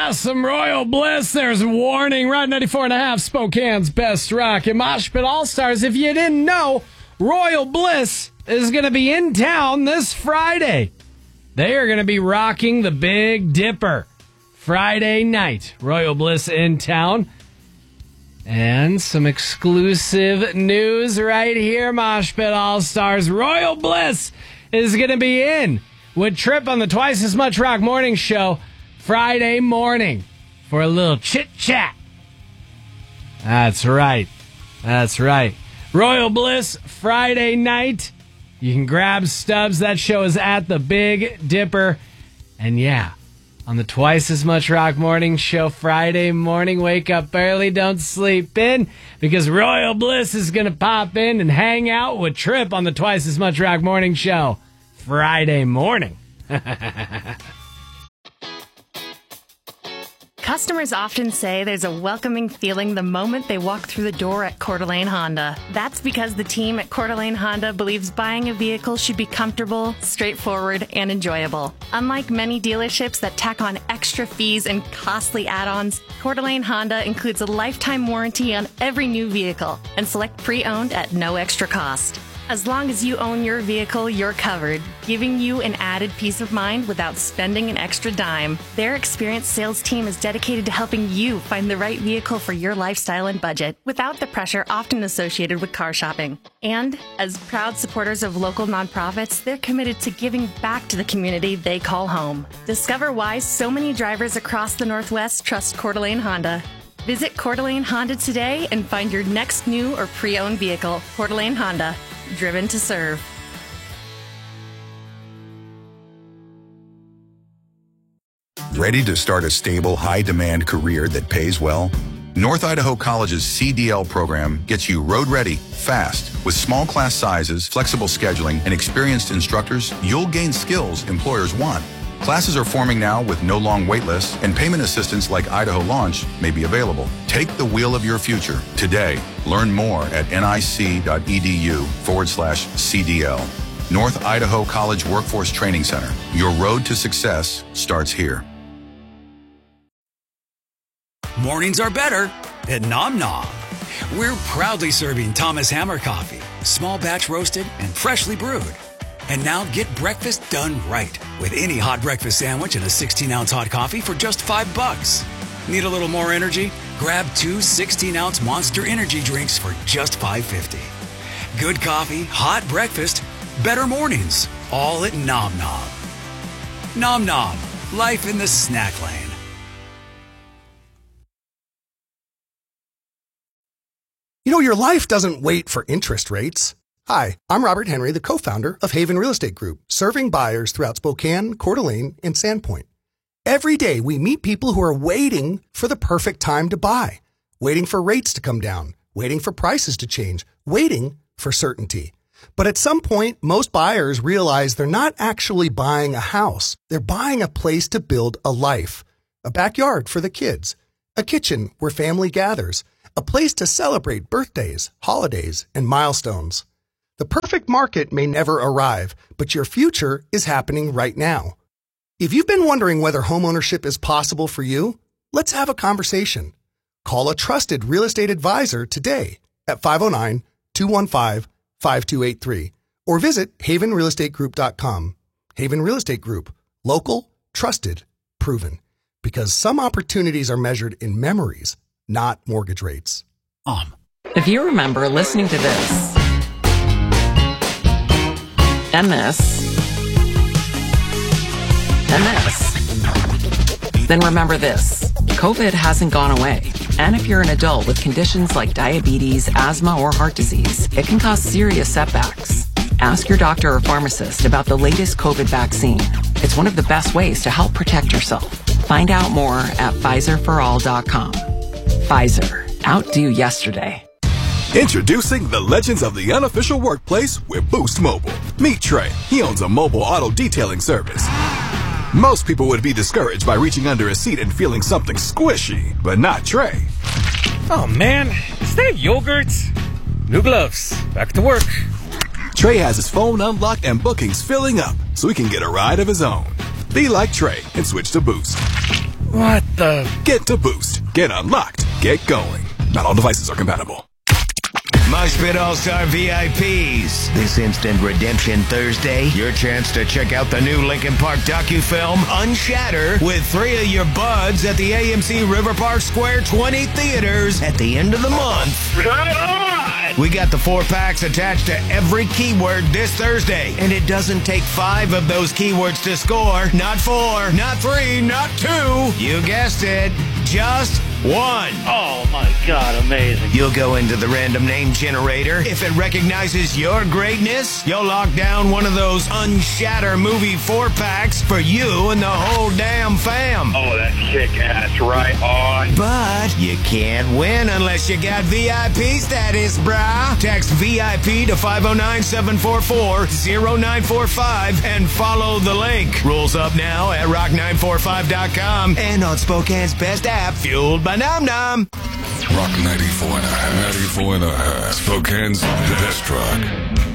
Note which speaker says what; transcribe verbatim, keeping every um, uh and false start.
Speaker 1: Yeah, some Royal Bliss. There's a warning. Rod ninety-four and a half, Spokane's best rock. And Mosh Pit All-Stars, if you didn't know, Royal Bliss is going to be in town this Friday. They are going to be rocking the Big Dipper Friday night. Royal Bliss in town. And some exclusive news right here, Mosh Pit All-Stars. Royal Bliss is going to be in with Trip on the Twice as Much Rock Morning Show Friday morning for a little chit-chat. That's right. That's right. Royal Bliss Friday night. You can grab stubs. That show is at the Big Dipper. And yeah, on the Twice as Much Rock Morning Show Friday morning, wake up early, don't sleep in, because Royal Bliss is going to pop in and hang out with Trip on the Twice as Much Rock Morning Show Friday morning.
Speaker 2: Customers often say there's a welcoming feeling the moment they walk through the door at Coeur d'Alene Honda. That's because the team at Coeur d'Alene Honda believes buying a vehicle should be comfortable, straightforward, and enjoyable. Unlike many dealerships that tack on extra fees and costly add-ons, Coeur d'Alene Honda includes a lifetime warranty on every new vehicle and select pre-owned at no extra cost. As long as you own your vehicle, you're covered, giving you an added peace of mind without spending an extra dime. Their experienced sales team is dedicated to helping you find the right vehicle for your lifestyle and budget without the pressure often associated with car shopping. And as proud supporters of local nonprofits, they're committed to giving back to the community they call home. Discover why so many drivers across the Northwest trust Coeur d'Alene Honda. Visit Coeur d'Alene Honda today and find your next new or pre-owned vehicle. Coeur d'Alene Honda. Driven to serve.
Speaker 3: Ready to start a stable, high-demand career that pays well? North Idaho College's C D L program gets you road-ready, fast. With small class sizes, flexible scheduling, and experienced instructors, you'll gain skills employers want. Classes are forming now with no long wait lists, and payment assistance like Idaho Launch may be available. Take the wheel of your future today. Learn more at nic.edu forward slash CDL. North Idaho College Workforce Training Center. Your road to success starts here.
Speaker 4: Mornings are better at Nom Nom. We're proudly serving Thomas Hammer coffee, small batch roasted and freshly brewed. And now get breakfast done right with any hot breakfast sandwich and a sixteen ounce hot coffee for just five bucks. Need a little more energy? Grab two sixteen ounce Monster Energy drinks for just five fifty. Good coffee, hot breakfast, better mornings, all at Nom Nom. Nom Nom, life in the snack lane.
Speaker 5: You know, your life doesn't wait for interest rates. Hi, I'm Robert Henry, the co-founder of Haven Real Estate Group, serving buyers throughout Spokane, Coeur d'Alene, and Sandpoint. Every day, we meet people who are waiting for the perfect time to buy, waiting for rates to come down, waiting for prices to change, waiting for certainty. But at some point, most buyers realize they're not actually buying a house. They're buying a place to build a life, a backyard for the kids, a kitchen where family gathers, a place to celebrate birthdays, holidays, and milestones. The perfect market may never arrive, but your future is happening right now. If you've been wondering whether homeownership is possible for you, let's have a conversation. Call a trusted real estate advisor today at five oh nine, two one five, five two eight three or visit haven real estate group dot com. Haven Real Estate Group. Local, trusted, proven. Because some opportunities are measured in memories, not mortgage rates.
Speaker 4: Um.
Speaker 6: If you remember listening to this, and this, and this, then remember this. COVID hasn't gone away. And if you're an adult with conditions like diabetes, asthma, or heart disease, it can cause serious setbacks. Ask your doctor or pharmacist about the latest COVID vaccine. It's one of the best ways to help protect yourself. Find out more at Pfizer for all dot com. Pfizer. Outdo yesterday.
Speaker 7: Introducing the legends of the unofficial workplace with Boost Mobile. Meet Trey. He owns a mobile auto detailing service. Most people would be discouraged by reaching under a seat and feeling something squishy, but not Trey.
Speaker 8: Oh man, instead of yogurts, new gloves. Back to work.
Speaker 7: Trey has his phone unlocked and bookings filling up so he can get a ride of his own. Be like Trey and switch to Boost.
Speaker 8: What the?
Speaker 7: Get to Boost. Get unlocked. Get going. Not all devices are compatible.
Speaker 9: Mosh Pit All-Star V I Ps. This Instant Redemption Thursday, your chance to check out the new Linkin Park docu-film, Unshatter, with three of your buds at the A M C River Park Square twenty theaters at the end of the month.
Speaker 10: Right on!
Speaker 9: We got the four packs attached to every keyword this Thursday, and it doesn't take five of those keywords to score. Not four, not three, not two. You guessed it, just one.
Speaker 10: Oh my God, amazing.
Speaker 9: You'll go into the random name generator. If it recognizes your greatness, you'll lock down one of those Unshatter movie four packs for you and the whole damn fam.
Speaker 10: Oh, that's kick-ass, right on.
Speaker 9: But you can't win unless you got V I P status, brah. Text V I P to five oh nine, seven four four, oh nine four five and follow the link. Rules up now at rock nine four five dot com and on Spokane's best app, fueled by Nom Nom.
Speaker 11: Rock ninety-four and a half. ninety-four and a half. Spokane's best rock.